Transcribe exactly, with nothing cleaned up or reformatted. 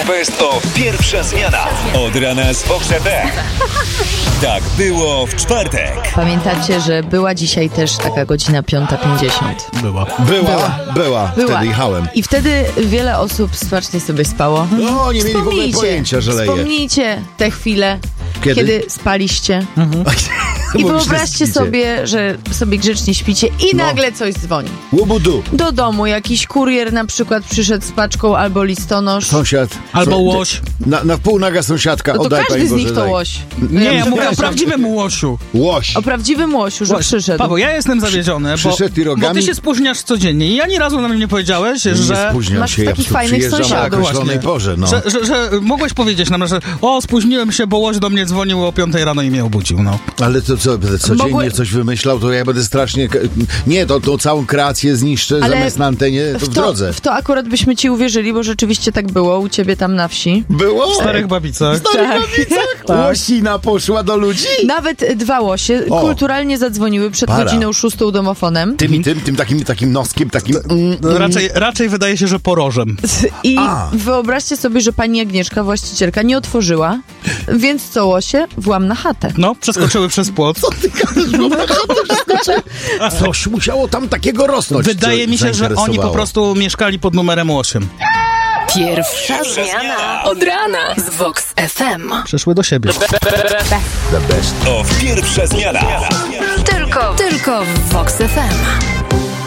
Best of Pierwsza Zmiana. Od rana z Vox F M. Tak było w czwartek. Pamiętacie, że była dzisiaj też taka godzina piąta pięćdziesiąt. Była. Była, była, była. Była. Wtedy jechałem. I wtedy wiele osób smacznie sobie spało. No, nie mieli w ogóle pojęcia, że leje. Wspomnijcie te chwile, Kiedy? kiedy spaliście. I Mówisz, wyobraźcie że sobie, że sobie grzecznie śpicie i No. nagle coś dzwoni. Łobudu. Do domu jakiś kurier na przykład przyszedł z paczką albo listonosz. Sąsiad. Albo Co- łoś. Na, na wpół naga sąsiadka. No to Oddaj, każdy Pani z nich Boże, to daj. łoś. Nie, ja mówię o przepraszam. prawdziwym łosiu. Łoś. O prawdziwym łosiu, że Łoś. przyszedł. Paweł, ja jestem zawiedziony, bo, Przyszedł i bo rogami- ty się spóźniasz codziennie i ani razu na mnie nie powiedziałeś, Nie że... spóźniam masz się, ja takich tu fajnych przyjeżdżam o sąsiadów. określonej Właśnie. porze, no. Że, że, że mogłeś powiedzieć nam, że o, spóźniłem się, bo łoś do mnie dzwonił o piątej rano i mnie obudził, no. Ale to co, będę codziennie Mogły- coś wymyślał, to ja będę strasznie... Nie, to, to całą kreację zniszczę Ale zamiast na antenie, to w, w, to, drodze. w to akurat byśmy ci uwierzyli, bo rzeczywiście tak było u ciebie tam na wsi. Było? W Starych Babicach. Starych Tak. Babicach? Tak. Łosina poszła do ludzi? Nawet dwa łosie O. kulturalnie zadzwoniły przed Para. godziną szóstą domofonem. Tym i tym, tym takim, takim noskiem, takim... Mm, No, raczej, raczej wydaje się, że porożem. I A. wyobraźcie sobie, że pani Agnieszka, właścicielka, nie otworzyła, więc co łosie? Włam na chatę. No, przeskoczyły przez płot. Coś musiało tam takiego rosnąć. Wydaje co mi się, że oni po zainteresowało. prostu mieszkali pod numerem osiem. Pierwsza zmiana od rana z Vox F M. Przeszły do siebie. The best. Of Pierwsza Zmiana. Tylko, tylko w Vox F M.